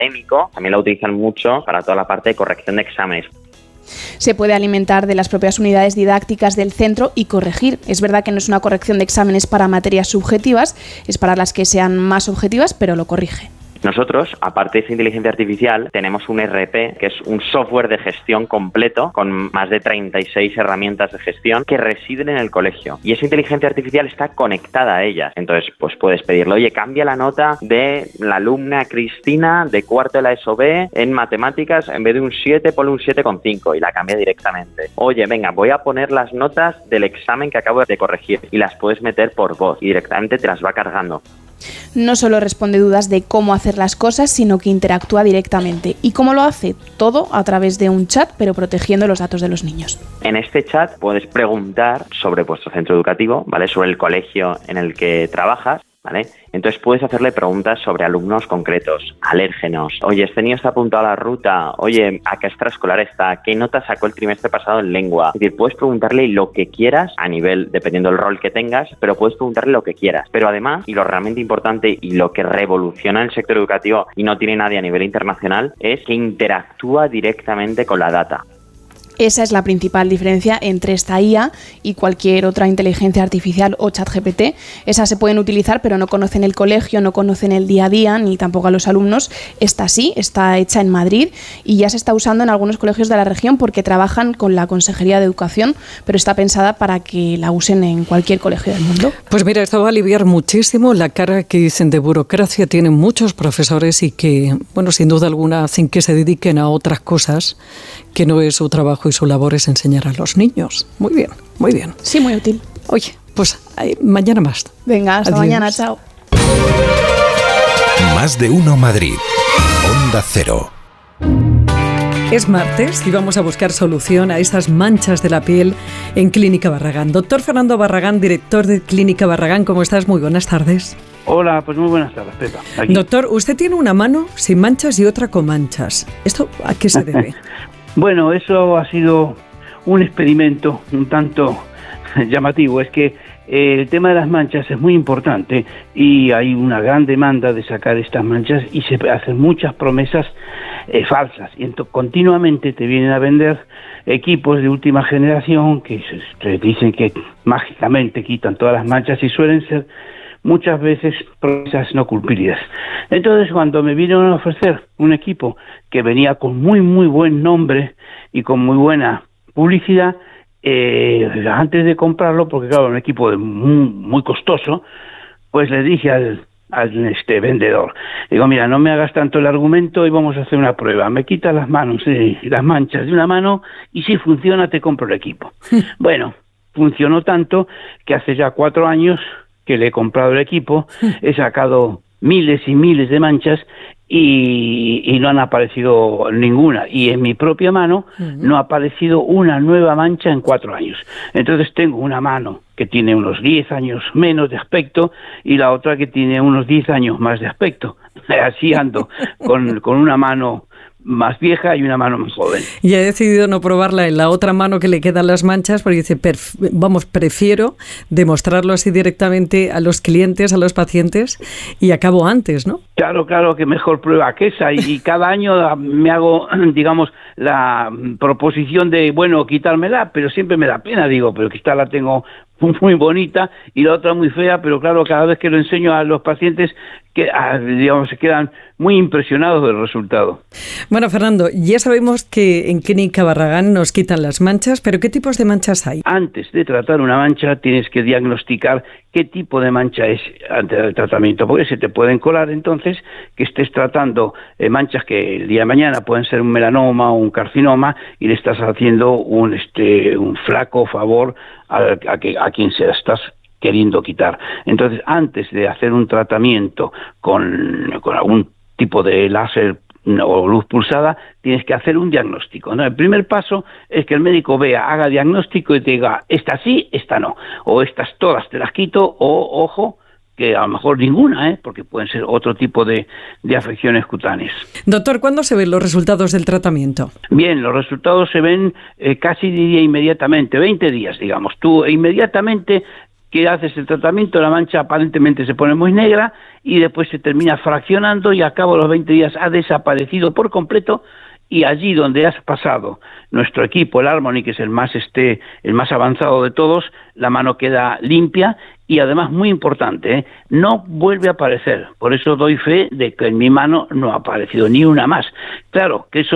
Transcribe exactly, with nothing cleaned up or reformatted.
académico, también la utilizan mucho para toda la parte de corrección de exámenes. Se puede alimentar de las propias unidades didácticas del centro y corregir. Es verdad que no es una corrección de exámenes para materias subjetivas, es para las que sean más objetivas, pero lo corrige. Nosotros, aparte de esa inteligencia artificial, tenemos un R P, que es un software de gestión completo, con más de treinta y seis herramientas de gestión que residen en el colegio. Y esa inteligencia artificial está conectada a ellas. Entonces, pues puedes pedirle, oye, cambia la nota de la alumna Cristina de cuarto de la E S O B en matemáticas, en vez de un siete, ponle un siete coma cinco y la cambia directamente. Oye, venga, voy a poner las notas del examen que acabo de corregir y las puedes meter por voz y directamente te las va cargando. No solo responde dudas de cómo hacer las cosas, sino que interactúa directamente. ¿Y cómo lo hace? Todo a través de un chat, pero protegiendo los datos de los niños. En este chat puedes preguntar sobre vuestro centro educativo, ¿vale? Sobre el colegio en el que trabajas, ¿vale? Entonces puedes hacerle preguntas sobre alumnos concretos, alérgenos. Oye, este niño está apuntado a la ruta. Oye, ¿a qué extraescolar está? ¿Qué nota sacó el trimestre pasado en lengua? Es decir, puedes preguntarle lo que quieras a nivel, dependiendo del rol que tengas, pero puedes preguntarle lo que quieras. Pero además, y lo realmente importante y lo que revoluciona el sector educativo y no tiene nadie a nivel internacional, es que interactúa directamente con la data. Esa es la principal diferencia entre esta I A y cualquier otra inteligencia artificial o ChatGPT. Esas se pueden utilizar, pero no conocen el colegio, no conocen el día a día, ni tampoco a los alumnos. Esta sí, está hecha en Madrid y ya se está usando en algunos colegios de la región porque trabajan con la Consejería de Educación, pero está pensada para que la usen en cualquier colegio del mundo. Pues mira, esto va a aliviar muchísimo la cara que dicen de burocracia tienen muchos profesores y que, bueno, sin duda alguna hacen que se dediquen a otras cosas que no es su trabajo y su labor es enseñar a los niños. Muy bien, muy bien. Sí, muy útil. Oye, pues eh, mañana más. Venga, hasta Adiós. Mañana, chao. Más de uno Madrid. Onda Cero. Es martes y vamos a buscar solución a esas manchas de la piel en Clínica Barragán. Doctor Fernando Barragán, director de Clínica Barragán, ¿cómo estás? Muy buenas tardes. Hola, pues muy buenas tardes, Pepa. Aquí. Doctor, usted tiene una mano sin manchas y otra con manchas. ¿Esto a qué se debe? Bueno, eso ha sido un experimento un tanto llamativo. Es que eh, el tema de las manchas es muy importante y hay una gran demanda de sacar estas manchas y se hacen muchas promesas eh, falsas. Y entonces, continuamente te vienen a vender equipos de última generación que te dicen que mágicamente quitan todas las manchas y suelen ser muchas veces promesas no cumplidas. Entonces, cuando me vinieron a ofrecer un equipo que venía con muy, muy buen nombre y con muy buena publicidad, eh, antes de comprarlo, porque claro, un equipo de muy, muy costoso, pues le dije al, al este vendedor, digo, mira, no me hagas tanto el argumento y vamos a hacer una prueba. Me quitas las manos, eh, las manchas de una mano y si funciona te compro el equipo. Bueno, funcionó tanto que hace ya cuatro años que le he comprado el equipo, he sacado miles y miles de manchas y, y no han aparecido ninguna. Y en mi propia mano uh-huh. no ha aparecido una nueva mancha en cuatro años. Entonces tengo una mano que tiene unos diez años menos de aspecto y la otra que tiene unos diez años más de aspecto. Así ando, con, con una mano más vieja y una mano más joven. Y ha decidido no probarla en la otra mano que le quedan las manchas porque dice, perf- vamos, prefiero demostrarlo así directamente a los clientes, a los pacientes y acabo antes, ¿no? Claro, claro, que mejor prueba que esa y, y cada año me hago, digamos, la proposición de, bueno, quitármela, pero siempre me da pena, digo, pero que esta la tengo muy bonita y la otra muy fea, pero claro, cada vez que lo enseño a los pacientes, que digamos se quedan muy impresionados del resultado. Bueno, Fernando, ya sabemos que en Clínica Barragán nos quitan las manchas, pero ¿qué tipos de manchas hay? Antes de tratar una mancha tienes que diagnosticar qué tipo de mancha es antes del tratamiento, porque se te pueden colar entonces que estés tratando eh, manchas que el día de mañana pueden ser un melanoma o un carcinoma y le estás haciendo un este un flaco favor a, a, que, a quien se estás queriendo quitar. Entonces, antes de hacer un tratamiento con, con algún tipo de láser o luz pulsada, tienes que hacer un diagnóstico, ¿no? El primer paso es que el médico vea, haga diagnóstico y te diga, esta sí, esta no, o estas todas te las quito, o, ojo, que a lo mejor ninguna, ¿eh? Porque pueden ser otro tipo de, de afecciones cutáneas. Doctor, ¿cuándo se ven los resultados del tratamiento? Bien, los resultados se ven eh, casi diría inmediatamente, veinte días, digamos. Tú inmediatamente que haces el tratamiento, la mancha aparentemente se pone muy negra y después se termina fraccionando y a cabo de los veinte días ha desaparecido por completo. Y allí donde has pasado nuestro equipo, el Harmony, que es el más este, el más avanzado de todos, la mano queda limpia y además muy importante, ¿eh? no vuelve a aparecer. Por eso doy fe de que en mi mano no ha aparecido ni una más. Claro que eso